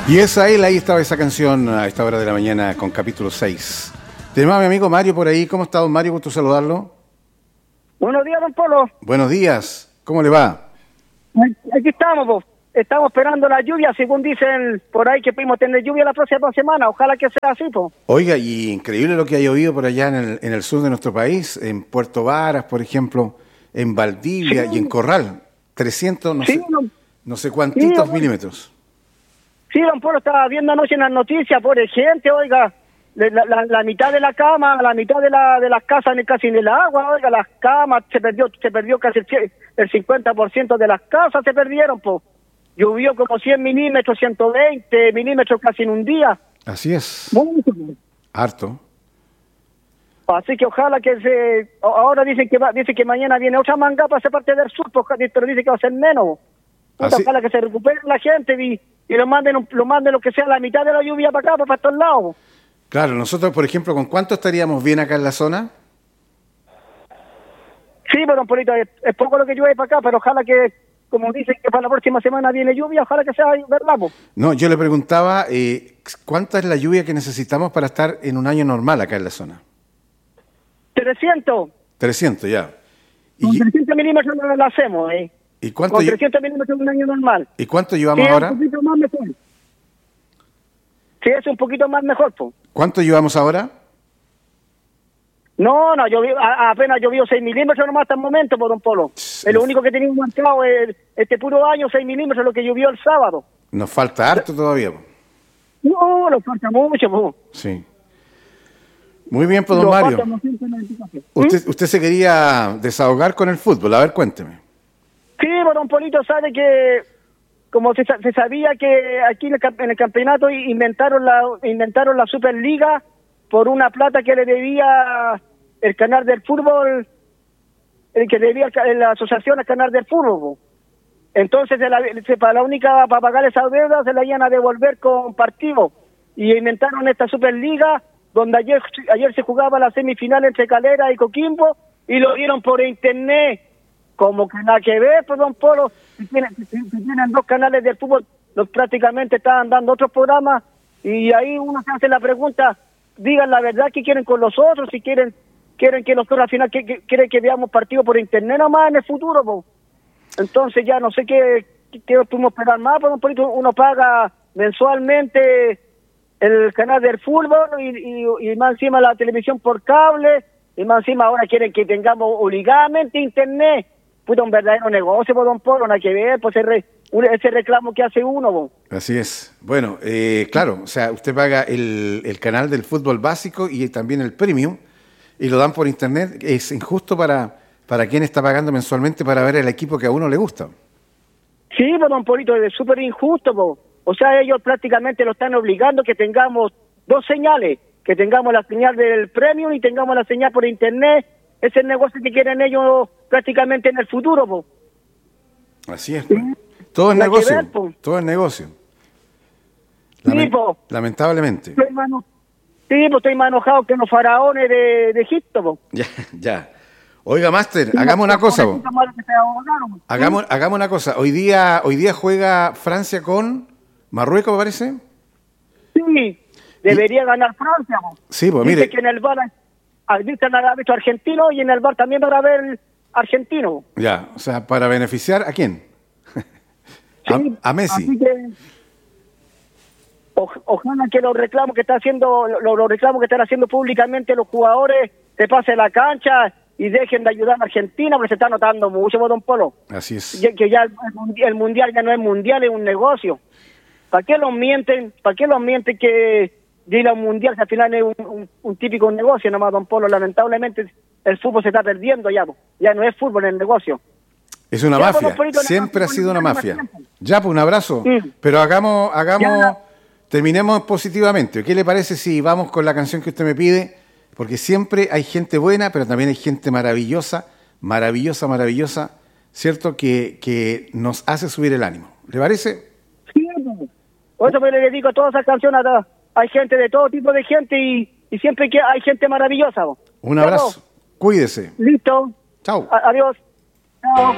Y ahí estaba esa canción a esta hora de la mañana con capítulo 6. Tenemos a mi amigo Mario por ahí. ¿Cómo está, don Mario? Gusto saludarlo. Buenos días, don Polo. Buenos días. ¿Cómo le va? Aquí estamos, po. Estamos esperando la lluvia, según dicen por ahí que pudimos tener lluvia la próxima semana. Ojalá que sea así, po. Oiga, y increíble lo que ha llovido por allá en el sur de nuestro país, en Puerto Varas, por ejemplo, en Valdivia y en Corral. 300, no sé cuántitos milímetros. Sí, don Polo, estaba viendo anoche en las noticias, pobre gente, oiga, la mitad de la cama, la mitad de las casas casi en el agua, oiga, las camas, se perdió casi el 50% de las casas se perdieron, po. Llovió como 100 milímetros, 120 milímetros casi en un día. Así es. Mucho. Harto. Así que ojalá que ahora dice que mañana viene otra manga para esa parte del sur, pero dice que va a ser menos. Ojalá que se recupere la gente y lo manden lo que sea la mitad de la lluvia para acá, para estos lados. Claro, nosotros, por ejemplo, ¿con cuánto estaríamos bien acá en la zona? Sí, pero don Polito, es poco lo que llueve para acá, pero ojalá que, como dicen que para la próxima semana viene lluvia, ojalá que sea verdad, po. No, yo le preguntaba, ¿cuánta es la lluvia que necesitamos para estar en un año normal acá en la zona? 300. 300, ya. Con 300 milímetros no lo hacemos, ¿Y cuánto con 300 milímetros en un año normal. ¿Y cuánto llevamos ahora? Un poquito más mejor. Sí, es un poquito más mejor, po. ¿Cuánto llevamos ahora? No, apenas llovió 6 milímetros nomás hasta el momento, por don Polo. Es lo único que teníamos marcado este puro año, 6 milímetros, lo que llovió el sábado. Nos falta harto todavía, po. No, nos falta mucho, po. Sí. Muy bien, pues, don Mario. Usted se quería desahogar con el fútbol. A ver, cuénteme. Sí, pues, don Polito, sabe que como se sabía que aquí en el campeonato inventaron la Superliga por una plata que le debía el canal del fútbol, el que debía la asociación al canal del fútbol, po. Entonces para pagar esa deuda se la iban a devolver con partido y inventaron esta Superliga donde ayer se jugaba la semifinal entre Calera y Coquimbo y lo dieron por internet. Como que nada que ver, pues, don Polo, si tienen dos canales de fútbol, prácticamente estaban dando otros programas, y ahí uno se hace la pregunta, digan la verdad que quieren con los otros, si quieren que nosotros al final quieren que veamos partidos por internet nomás en el futuro, pues. Entonces ya no sé qué podemos esperar más, pues, don Polito, uno paga mensualmente el canal del fútbol y más encima la televisión por cable, y más encima ahora quieren que tengamos obligadamente internet. Puta, un verdadero negocio, pues, don Polo, no hay que ver, pues ese reclamo que hace uno, pues. Así es. Bueno, claro, o sea, usted paga el canal del fútbol básico y también el premium, y lo dan por internet. Es injusto para quien está pagando mensualmente para ver el equipo que a uno le gusta. Sí, pues, don Polito, es súper injusto, pues. O sea, ellos prácticamente lo están obligando que tengamos dos señales, que tengamos la señal del premium y tengamos la señal por internet. Es el negocio que quieren ellos prácticamente en el futuro, po. Así es, pues. Todo es negocio, todo es negocio. Lamentablemente. Estoy más enojado que los faraones de Egipto, po. Ya. Oiga, Máster, hagamos una cosa, po. Hagamos una cosa. Hoy día juega Francia con Marruecos, me parece. Sí, debería ganar Francia, po. Sí, pues mire. Dice que en el VAR arbitran al árbitro argentino y en el VAR también van a ver argentino. Ya, o sea, ¿para beneficiar a quién? Sí, a Messi. Así que ojalá que los reclamos que están haciendo públicamente los jugadores se pasen la cancha y dejen de ayudar a Argentina, porque se está notando mucho, don Polo. Así es. Que ya el mundial ya no es mundial, es un negocio. ¿Para qué los mienten? Que ir a un mundial, que al final es un típico negocio nomás, don Polo? Lamentablemente el fútbol se está perdiendo ya no es fútbol, es negocio. Es una mafia, siempre ha sido una mafia. Ya, pues un abrazo, pero terminemos positivamente. ¿Qué le parece si vamos con la canción que usted me pide? Porque siempre hay gente buena, pero también hay gente maravillosa, ¿cierto? Que nos hace subir el ánimo. ¿Le parece? Sí, por eso me le dedico a todas esas canciones. Hay gente de todo tipo de gente y siempre que hay gente maravillosa. Un abrazo, cuídese. Listo. Chao. Adiós. Chao.